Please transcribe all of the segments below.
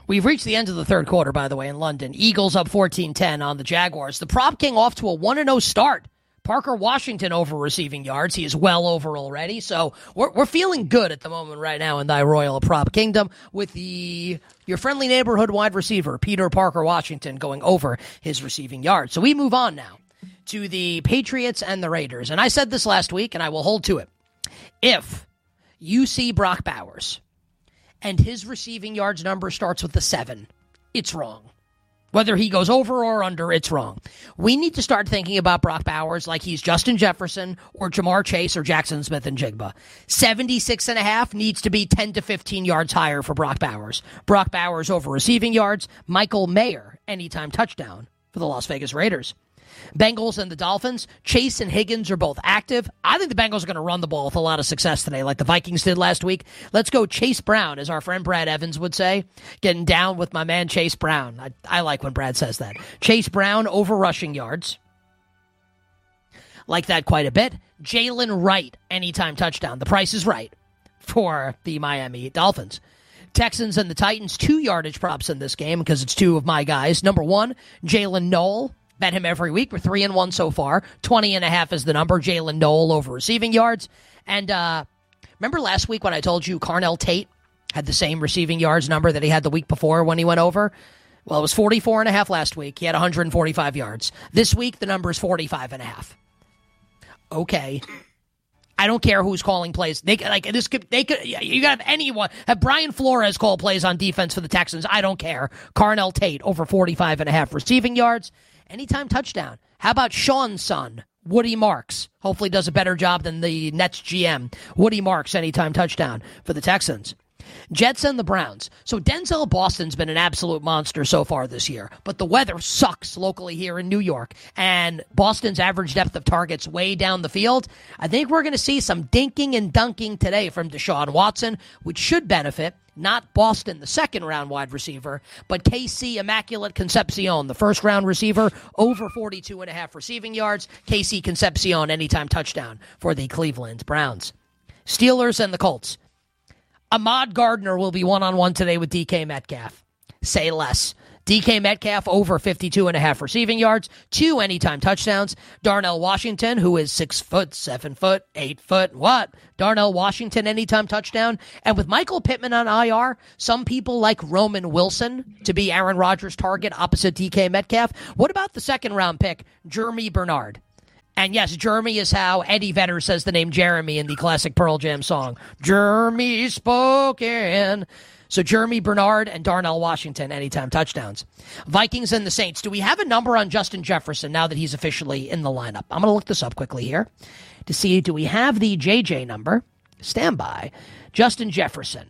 We've reached the end of the third quarter, by the way, in London. Eagles up 14-10 on the Jaguars. The prop king off to a 1-0 start. Parker Washington over receiving yards. He is well over already. So we're feeling good at the moment right now in thy royal prop kingdom with your friendly neighborhood wide receiver, Peter Parker Washington, going over his receiving yards. So we move on now to the Patriots and the Raiders. And I said this last week, and I will hold to it. If you see Brock Bowers and his receiving yards number starts with a 7, it's wrong. Whether he goes over or under, it's wrong. We need to start thinking about Brock Bowers like he's Justin Jefferson or Jamar Chase or Jackson Smith-Njigba. 76.5 needs to be 10 to 15 yards higher for Brock Bowers. Brock Bowers over receiving yards. Michael Mayer, anytime touchdown for the Las Vegas Raiders. Bengals and the Dolphins. Chase and Higgins are both active. I think the Bengals are going to run the ball with a lot of success today, like the Vikings did last week. Let's go Chase Brown, as our friend Brad Evans would say. Getting down with my man Chase Brown. I like when Brad says that. Chase Brown over rushing yards. Like that quite a bit. Jalen Wright, anytime touchdown. The price is right for the Miami Dolphins. Texans and the Titans, 2 yardage props in this game because it's 2 of my guys. Number 1, Jalen Noel. Bet him every week. We're 3-1 so far. 20.5 is the number. Jalen Noel over receiving yards. And remember last week when I told you Carnell Tate had the same receiving yards number that he had the week before when he went over? Well, it was 44.5 last week. He had 145 yards. This week, the number is 45.5. Okay. I don't care who's calling plays. You got to have anyone. Have Brian Flores call plays on defense for the Texans. I don't care. Carnell Tate over 45.5 receiving yards. Anytime touchdown. How about Sean's son, Woody Marks? Hopefully does a better job than the Nets GM. Woody Marks, anytime touchdown for the Texans. Jets and the Browns. So Denzel Boston's been an absolute monster so far this year, but the weather sucks locally here in New York, and Boston's average depth of targets way down the field. I think we're going to see some dinking and dunking today from Deshaun Watson, which should benefit not Boston, the second-round wide receiver, but KC Immaculate Concepcion, the first-round receiver, over 42.5 receiving yards. KC Concepcion, anytime touchdown for the Cleveland Browns. Steelers and the Colts. Ahmad Gardner will be one-on-one today with DK Metcalf. Say less. DK Metcalf over 52.5 receiving yards, 2 anytime touchdowns. Darnell Washington, who is 6 foot, 7 foot, 8 foot, what? Darnell Washington, anytime touchdown. And with Michael Pittman on IR, some people like Roman Wilson to be Aaron Rodgers' target opposite DK Metcalf. What about the second-round pick, Jeremy Bernard? And yes, Jeremy is how Eddie Vedder says the name Jeremy in the classic Pearl Jam song. Jeremy spoken. So Jeremy Bernard and Darnell Washington, anytime touchdowns. Vikings and the Saints. Do we have a number on Justin Jefferson now that he's officially in the lineup? I'm going to look this up quickly here to see, do we have the JJ number? Stand by. Justin Jefferson,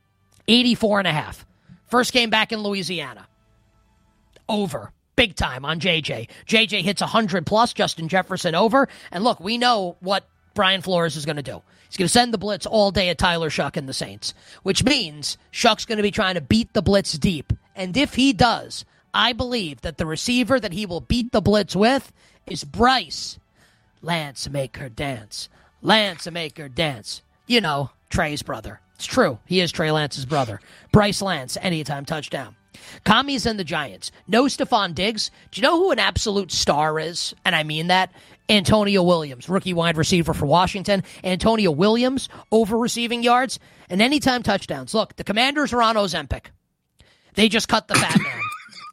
84.5. First game back in Louisiana. Over. Big time on JJ. JJ hits 100+, Justin Jefferson over. And look, we know what Brian Flores is going to do. He's going to send the blitz all day at Tyler Shuck and the Saints, which means Shuck's going to be trying to beat the blitz deep. And if he does, I believe that the receiver that he will beat the blitz with is Bryce. Lance make her dance. Lance make her dance. You know, Trey's brother. It's true. He is Trey Lance's brother. Bryce Lance, anytime touchdown. Commies and the Giants. No Stephon Diggs. Do you know who an absolute star is? And I mean that. Antonio Williams, rookie wide receiver for Washington. Antonio Williams, over receiving yards and anytime touchdowns. Look, the Commanders are on Ozempic. They just cut the fat man.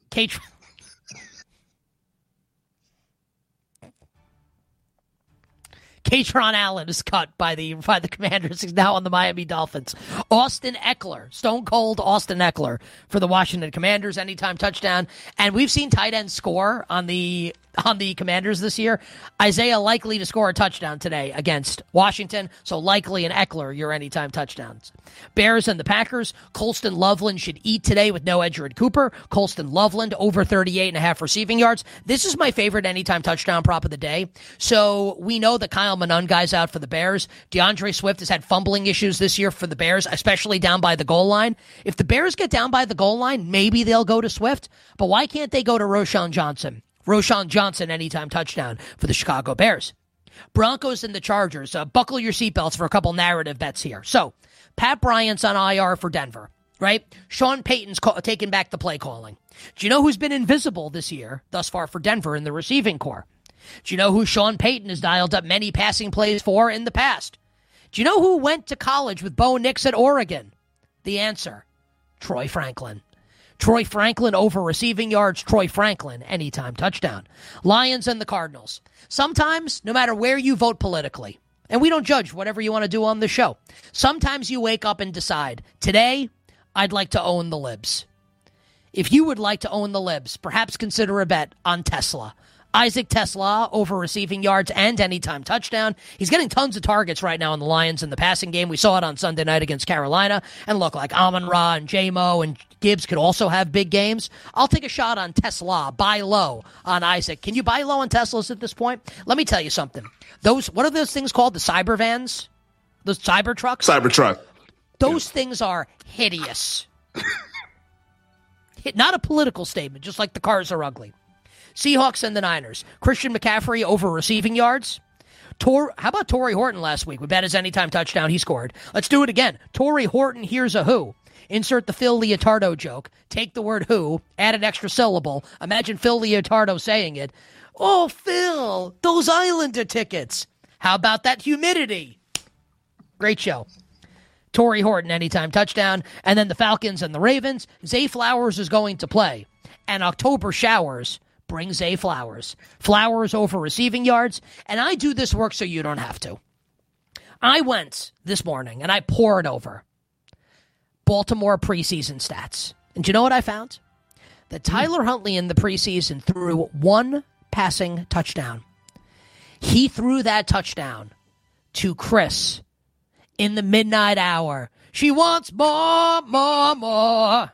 Katron Allen is cut by the Commanders. He's now on the Miami Dolphins. Austin Eckler, stone cold Austin Eckler for the Washington Commanders, anytime touchdown. And we've seen tight ends score on the Commanders this year. Isaiah likely to score a touchdown today against Washington, so likely an Eckler, your anytime touchdowns. Bears and the Packers. Colston Loveland should eat today with no Edgerrin Cooper. Colston Loveland over 38.5 receiving yards. This is my favorite anytime touchdown prop of the day. So we know that Kyle Manun guy's out for the Bears. DeAndre Swift has had fumbling issues this year for the Bears, especially down by the goal line. If the Bears get down by the goal line, maybe they'll go to Swift. But why can't they go to Roschon Johnson? Roschon Johnson, anytime touchdown for the Chicago Bears. Broncos and the Chargers. Buckle your seatbelts for a couple narrative bets here. So, Pat Bryant's on IR for Denver. right? Sean Payton's taken back the play calling. Do you know who's been invisible this year thus far for Denver in the receiving corps? Do you know who Sean Payton has dialed up many passing plays for in the past? Do you know who went to college with Bo Nix at Oregon? The answer, Troy Franklin. Troy Franklin over receiving yards. Troy Franklin, anytime touchdown. Lions and the Cardinals. Sometimes, no matter where you vote politically, and we don't judge whatever you want to do on the show, sometimes you wake up and decide, today, I'd like to own the Libs. If you would like to own the Libs, perhaps consider a bet on Tesla. Isaac Tesla over receiving yards and anytime touchdown. He's getting tons of targets right now in the Lions in the passing game. We saw it on Sunday night against Carolina. And look, like Amon-Ra and J-Mo and Gibbs could also have big games. I'll take a shot on Tesla. Buy low on Isaac. Can you buy low on Teslas at this point? Let me tell you something. What are those things called? The cyber vans? Those cyber trucks? Cybertruck. Those things are hideous. Not a political statement, just like the cars are ugly. Seahawks and the Niners. Christian McCaffrey over receiving yards. How about Torrey Horton last week? We bet his anytime touchdown he scored. Let's do it again. Torrey Horton, here's a who. Insert the Phil Leotardo joke. Take the word who, add an extra syllable. Imagine Phil Leotardo saying it. Oh, Phil, those Islander tickets. How about that humidity? Great show. Torrey Horton, anytime touchdown. And then the Falcons and the Ravens. Zay Flowers is going to play. And October showers bring Zay Flowers. Flowers over receiving yards. And I do this work so you don't have to. I went this morning and I poured over Baltimore preseason stats. And do you know what I found? That Tyler Huntley in the preseason threw one passing touchdown. He threw that touchdown to Chris in the midnight hour. She wants more, more, more.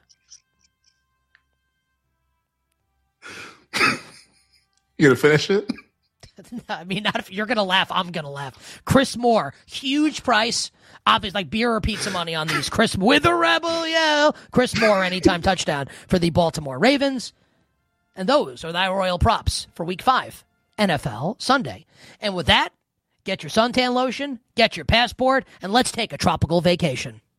You gonna finish it? I mean, not if you're gonna laugh, I'm gonna laugh. Chris Moore, huge price. Obviously, like beer or pizza money on these. Chris with a rebel yell. Chris Moore, anytime touchdown for the Baltimore Ravens. And those are thy royal props for Week 5, NFL Sunday. And with that, get your suntan lotion, get your passport, and let's take a tropical vacation.